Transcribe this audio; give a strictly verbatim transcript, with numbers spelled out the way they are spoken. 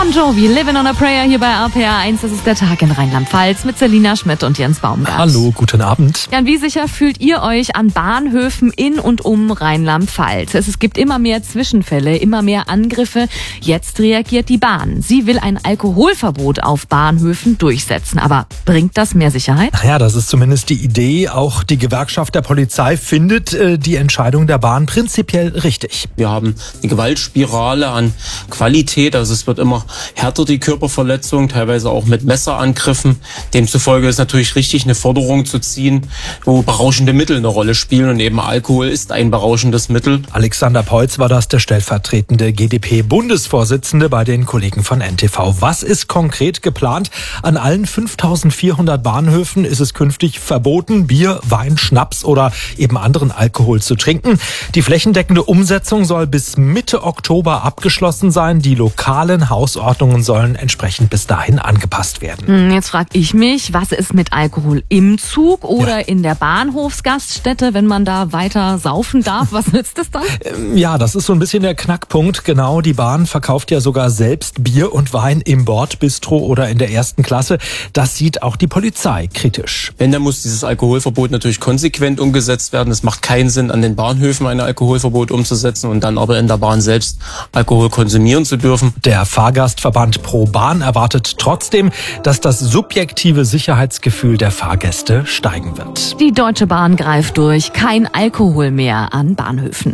Bon Jovi, Living on a Prayer hier bei R P R eins. Das ist der Tag in Rheinland-Pfalz mit Selina Schmidt und Jens Baumgart. Hallo, guten Abend. Jan, wie sicher fühlt ihr euch an Bahnhöfen in und um Rheinland-Pfalz? Es, es gibt immer mehr Zwischenfälle, immer mehr Angriffe. Jetzt reagiert die Bahn. Sie will ein Alkoholverbot auf Bahnhöfen durchsetzen. Aber bringt das mehr Sicherheit? Naja, das ist zumindest die Idee. Auch die Gewerkschaft der Polizei findet äh, die Entscheidung der Bahn prinzipiell richtig. Wir haben eine Gewaltspirale an Qualität. Also es wird immer härter, die Körperverletzung, teilweise auch mit Messerangriffen. Demzufolge ist natürlich richtig, eine Forderung zu ziehen, wo berauschende Mittel eine Rolle spielen. Und eben Alkohol ist ein berauschendes Mittel. Alexander Peutz war das, der stellvertretende G d P-Bundesvorsitzende bei den Kollegen von N T V. Was ist konkret geplant? An allen fünftausendvierhundert Bahnhöfen ist es künftig verboten, Bier, Wein, Schnaps oder eben anderen Alkohol zu trinken. Die flächendeckende Umsetzung soll bis Mitte Oktober abgeschlossen sein. Die lokalen Hausordnungen sollen entsprechend bis dahin angepasst werden. Jetzt frage ich mich, was ist mit Alkohol im Zug oder ja. in der Bahnhofsgaststätte, wenn man da weiter saufen darf? Was nützt das dann? Ja, das ist so ein bisschen der Knackpunkt. Genau, die Bahn verkauft ja sogar selbst Bier und Wein im Bordbistro oder in der ersten Klasse. Das sieht auch die Polizei kritisch. Wenn, dann muss dieses Alkoholverbot natürlich konsequent umgesetzt werden. Es macht keinen Sinn, an den Bahnhöfen ein Alkoholverbot umzusetzen und dann aber in der Bahn selbst Alkohol konsumieren zu dürfen. Der Fahrgastverband Pro Bahn erwartet trotzdem, dass das subjektive Sicherheitsgefühl der Fahrgäste steigen wird. Die Deutsche Bahn greift durch. Kein Alkohol mehr an Bahnhöfen.